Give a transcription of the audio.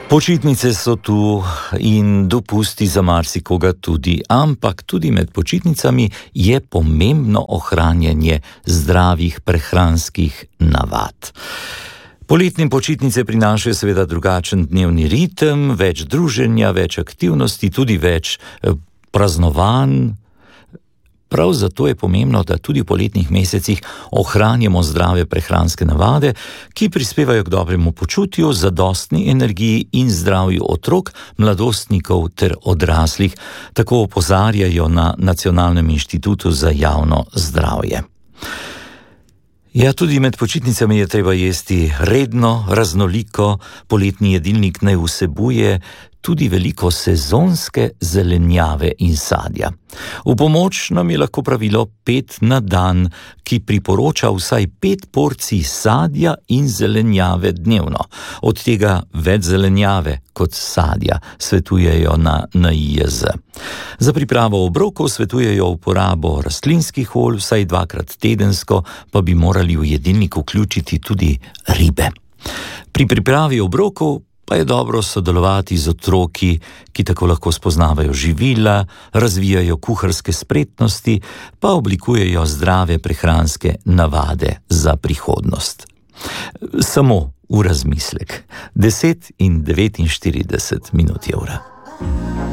Počitnice so tu in dopusti za marsikoga tudi, ampak tudi med počitnicami je pomembno ohranjanje zdravih prehranskih navad. Poletnim počitnice prinašajo seveda drugačen dnevni ritem, več druženja, več aktivnosti, tudi več praznovanj. Prav zato je pomembno, da tudi v poletnih mesecih ohranjamo zdrave prehranske navade, ki prispevajo k dobremu počutju, zadostni energiji in zdravju otrok, mladostnikov ter odraslih, tako opozarjajo na Nacionalnem inštitutu za javno zdravje. Ja, tudi med počitnicami je treba jesti redno, raznoliko, poletni jedilnik naj vsebuje tudi veliko sezonske zelenjave in sadja. V pomoč nam je lahko pravilo 5 na dan, ki priporoča vsaj 5 porcij sadja in zelenjave dnevno. Od tega več zelenjave kot sadja, svetujejo na NIJZ. Za pripravo obrokov svetujejo uporabo rastlinskih olj, vsaj 2-krat tedensko, pa bi morali v jedilnik vključiti tudi ribe. Pri pripravi obrokov pa je dobro sodelovati z otroki, ki tako lahko spoznavajo živila, razvijajo kuharske spretnosti, pa oblikujejo zdrave prehranske navade za prihodnost. Samo v razmislek. 10:49 je ura.